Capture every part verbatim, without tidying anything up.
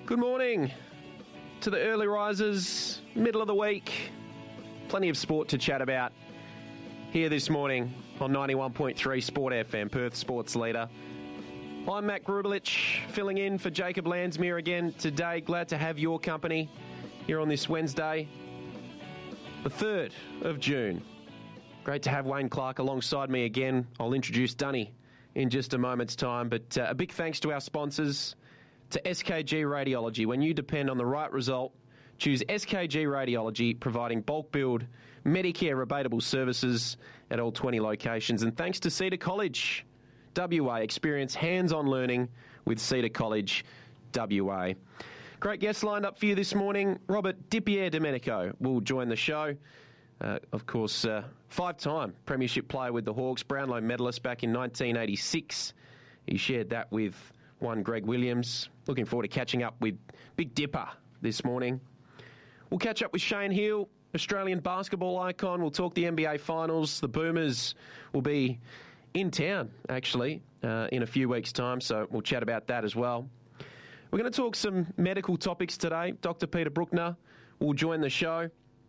Good morning to the early risers, middle of the week. Plenty of sport to chat about here this morning on ninety-one point three Sport F M, Perth Sports Leader. I'm Matt Grubelich, filling in for Jacob Landsmere again today. Glad to have your company here on this Wednesday, the third of June. Great to have Wayne Clark alongside me again. I'll introduce Dunny in just a moment's time, but uh, a big thanks to our sponsors, to S K G Radiology. When you depend on the right result, choose S K G Radiology, providing bulk billed Medicare rebatable services at all twenty locations. And thanks to Cedar College W A. Experience hands-on learning with Cedar College W A. Great guests lined up for you this morning. Robert DiPierdomenico will join the show. Uh, of course, uh, five-time premiership player with the Hawks, Brownlow medalist back in nineteen eighty-six. He shared that with one Greg Williams. Looking forward to catching up with Big Dipper this morning. We'll catch up with Shane Heal, Australian basketball icon. We'll talk the N B A Finals. The Boomers will be in town, actually, uh, in a few weeks' time, so we'll chat about that as well. We're going to talk some medical topics today. Doctor Peter Bruckner will join the show,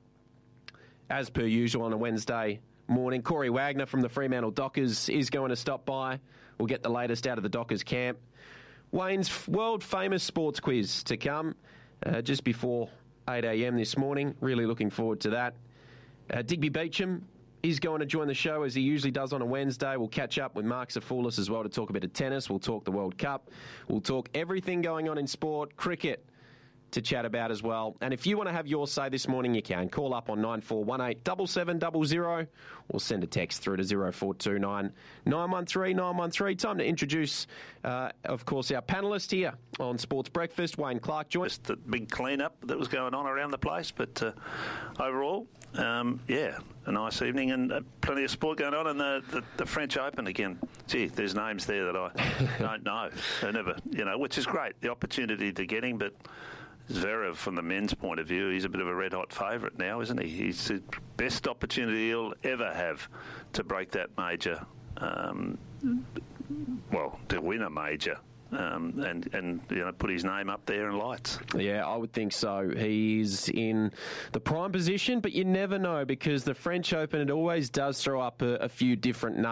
as per usual, on a Wednesday morning. Corey Wagner from the Fremantle Dockers is going to stop by. We'll get the latest out of the Dockers camp. Wayne's world-famous sports quiz to come uh, just before eight a.m. this morning. Really looking forward to that. Uh, Digby Beecham is going to join the show as he usually does on a Wednesday. We'll catch up with Mark Safoulis as well to talk a bit of tennis. We'll talk the World Cup. We'll talk everything going on in sport, cricket to chat about as well. And if you want to have your say this morning, you can. Call up on nine four one eight, seven seven zero zero or send a text through to zero four two nine, nine one three, nine one three. Time to introduce, uh, of course, our panellist here on Sports Breakfast, Wayne Clark. Joins Just the big clean-up that was going on around the place, but uh, overall, um, yeah, a nice evening and uh, plenty of sport going on. And the, the, the French Open again. Gee, there's names there that I don't know. I never, you know, which is great, the opportunity to get him, but Zverev, from the men's point of view, he's a bit of a red-hot favourite now, isn't he? He's the best opportunity he'll ever have to break that major, um, well, to win a major. Um, and, and you know, put his name up there in lights. Yeah, I would think so. He's in the prime position, but you never know because the French Open, it always does throw up a, a few different names.